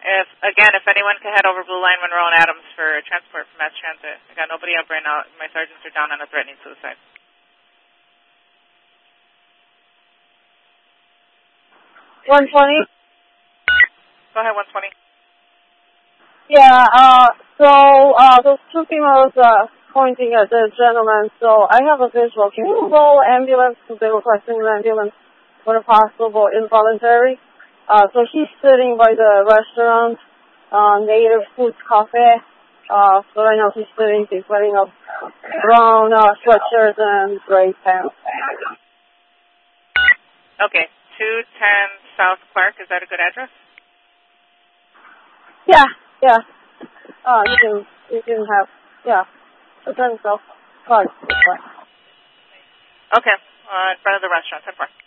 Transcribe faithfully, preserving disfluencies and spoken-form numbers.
If again, if anyone could head over Blue Line, Monroe, and Adams for transport from Mass Transit. I got nobody up right now. My sergeants are down on a threatening suicide. one twenty. Go ahead, one twenty. Yeah. Uh. So uh, those two females uh pointing at the gentleman. So I have a visual. Can you roll ambulance? Because they were requesting an ambulance when possible, involuntary. Uh, so he's sitting by the restaurant, uh, Native Foods Cafe. Uh, so right now he's sitting, he's wearing a brown uh, sweatshirt and gray pants. Okay, two ten South Clark, is that a good address? Yeah, yeah. Uh, you can, you can have, yeah, two ten South Clark. Okay, uh, in front of the restaurant, ten four.